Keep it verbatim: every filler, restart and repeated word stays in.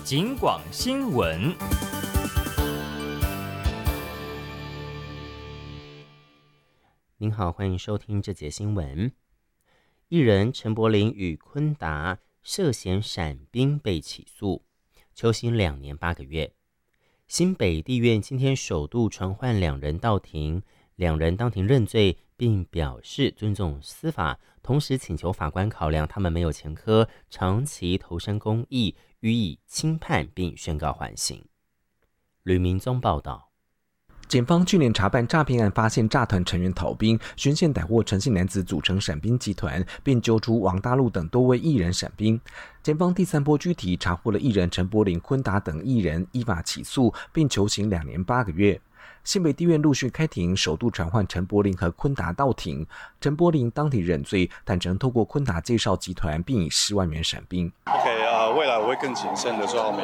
警广新闻。 您好，欢迎收听这节新闻。艺人陈柏霖与坤达涉嫌闪兵被起诉，求刑两年八个月。新北地院今天首度传唤两人到庭，两人当庭认罪，并表示尊重司法，同时请求法官考量他们没有前科，长期投身公益，予以轻判并宣告缓刑。吕明宗报道。 检方去年查办诈骗案，发现诈团成员逃兵，循线逮获陈姓男子组成闪兵集团，并揪出王大陆等多位艺人闪兵。检方第三波拘提，查获了艺人陈柏霖、坤达等艺人，依法起诉，并求刑两年八个月。新北地院陆续开庭，首度传唤陈柏霖和坤达到庭。陈柏霖当庭认罪，坦承透过坤达介绍集团，并以十万元闪兵。 OK 啊、呃，未来我会更谨慎的做好每